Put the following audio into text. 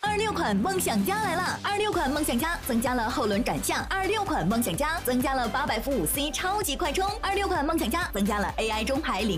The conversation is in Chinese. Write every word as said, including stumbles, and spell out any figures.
二六款梦想家来了！二六款梦想家增加了后轮转向，二六款梦想家增加了八百伏五 C 超级快充，二六款梦想家增加了 A I 中排零。